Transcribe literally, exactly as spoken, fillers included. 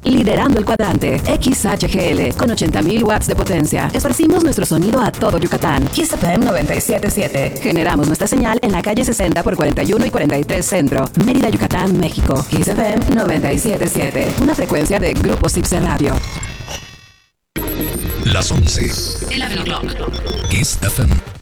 liderando el cuadrante. X H G L, con ochenta mil watts de potencia. Esparcimos nuestro sonido a todo Yucatán. Kiss F M noventa y siete punto siete. Generamos nuestra señal en la calle sesenta por cuarenta y uno y cuarenta y tres Centro, Mérida, Yucatán, México. Kiss F M noventa y siete punto siete. Una frecuencia de Grupo Cipse Radio. Las once. El Clock. Kiss F M.